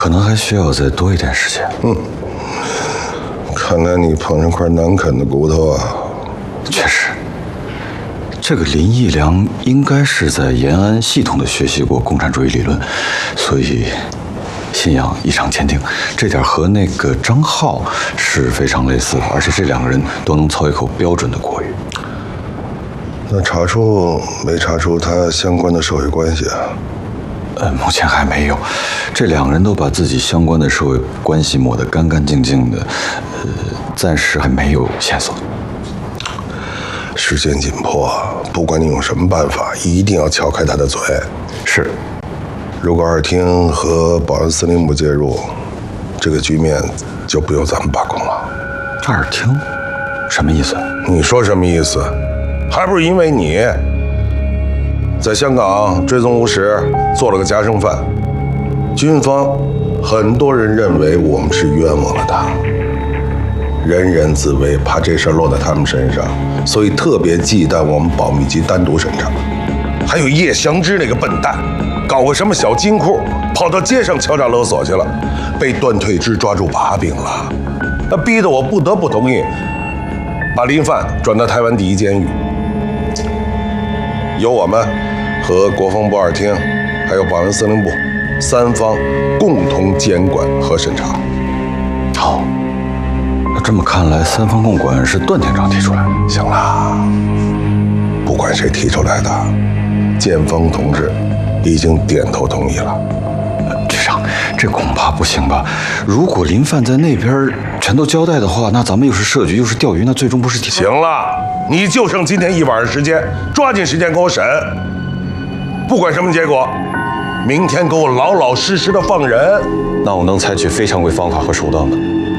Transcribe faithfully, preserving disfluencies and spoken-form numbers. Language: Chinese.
可能还需要再多一点时间。 嗯，看来你碰上块难啃的骨头啊。 确实，这个林义良应该是在延安系统的学习过共产主义理论，所以信仰异常坚定。这点和那个张浩是非常类似的，而且这两个人都能操一口标准的国语。 那查出没查出他相关的社会关系啊？ 呃，目前还没有。这两个人都把自己相关的社会关系抹得干干净净的，呃，暂时还没有线索。 时间紧迫，不管你用什么办法，一定要撬开他的嘴。 是。 如果二厅和保安司令部介入，这个局面就不由咱们把控了。 二厅？什么意思？ 你说什么意思？还不是因为你在香港追踪无实，做了个夹生犯。军方很多人认为我们是冤枉了他，人人自危，怕这事儿落在他们身上，所以特别忌惮我们保密局单独审查。还有叶祥之那个笨蛋，搞个什么小金库，跑到街上敲诈勒索去了，被段退之抓住把柄了，那逼得我不得不同意把林范转到台湾第一监狱。由我们和国防部二厅，还有保安司令部三方共同监管和审查。 好，那这么看来，三方共管是段厅长提出来的。 行了，不管谁提出来的，建峰同志已经点头同意了。 局长，这恐怕不行吧？如果林范在那边全都交代的话，那咱们又是设局又是钓鱼，那最终不是提？ 行了，你就剩今天一晚上时间，抓紧时间给我审。不管什么结果，明天给我老老实实的放人。 那我能采取非常规方法和手段吗？